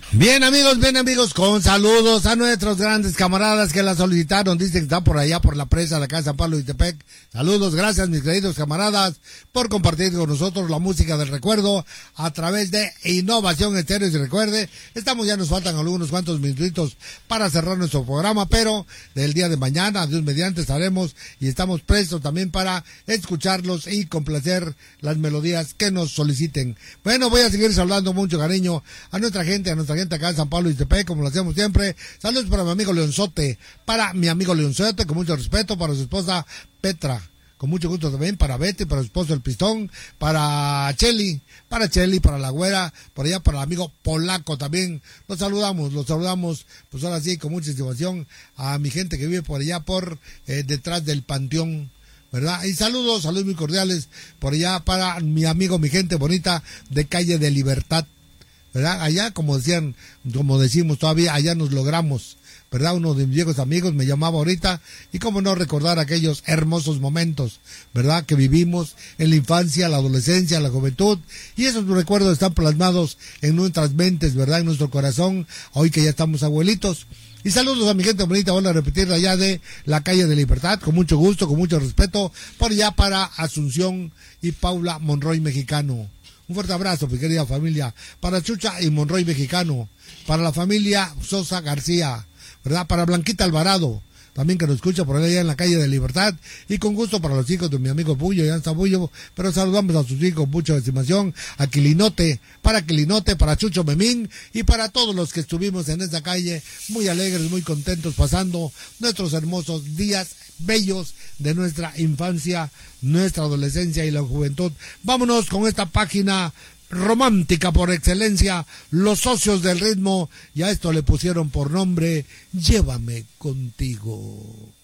Bien amigos, con saludos a nuestros grandes camaradas que la solicitaron, dicen que está por allá por la presa de acá de San Pablo de Itepec. Saludos, gracias mis queridos camaradas por compartir con nosotros la música del recuerdo a través de Innovación Estéreo. Y recuerde, ya nos faltan algunos cuantos minutitos para cerrar nuestro programa, pero del día de mañana, Dios mediante, estaremos y estamos prestos también para escucharlos y complacer las melodías que nos soliciten. Bueno, voy a seguir saludando mucho cariño a nuestra gente acá en San Pablo y Itepec, como lo hacemos siempre. Saludos para mi amigo Leonzote, con mucho respeto, para su esposa Petra, con mucho gusto también, para Betty, para su esposo El Pistón, para Cheli, para la güera, por allá para el amigo Polaco también. Los saludamos, pues ahora sí, con mucha estimación a mi gente que vive por allá por detrás del Panteón, ¿verdad? Y saludos muy cordiales por allá para mi gente bonita de Calle de Libertad, ¿verdad? Allá, como decimos todavía, allá nos logramos, ¿verdad? Uno de mis viejos amigos me llamaba ahorita, y cómo no recordar aquellos hermosos momentos, ¿verdad? Que vivimos en la infancia, la adolescencia, la juventud, y esos recuerdos están plasmados en nuestras mentes, ¿verdad? En nuestro corazón, hoy que ya estamos abuelitos. Y saludos a mi gente bonita, voy a repetir allá de la Calle de Libertad, con mucho gusto, con mucho respeto, por allá para Asunción y Paula Monroy Mexicano. Un fuerte abrazo, mi querida familia, para Chucha y Monroy Mexicano, para la familia Sosa García, ¿verdad? Para Blanquita Alvarado, también que nos escucha por allá en la Calle de Libertad, y con gusto para los hijos de mi amigo Bullo, ya está Bullo, pero saludamos a sus hijos con mucha estimación, a Quilinote, para Chucho Memín, y para todos los que estuvimos en esta calle, muy alegres, muy contentos, pasando nuestros hermosos días bellos de nuestra infancia, nuestra adolescencia y la juventud. Vámonos con esta página romántica por excelencia, Los Socios del Ritmo, y a esto le pusieron por nombre Llévame Contigo.